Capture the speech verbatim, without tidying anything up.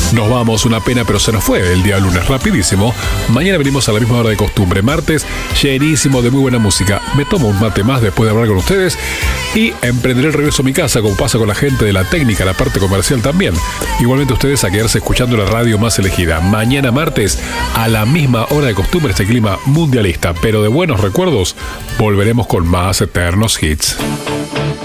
Nos vamos, una pena, pero se nos fue el día lunes, rapidísimo. Mañana venimos a la misma hora de costumbre, martes, llenísimo de muy buena música. Me tomo un mate más después de hablar con ustedes y emprenderé el regreso a mi casa, como pasa con la gente de la técnica, la parte comercial también. Igualmente ustedes a quedarse escuchando la radio más elegida. Mañana martes, a la misma hora de costumbre, este clima mundialista, pero de buenos recuerdos, volveremos con más eternos hits.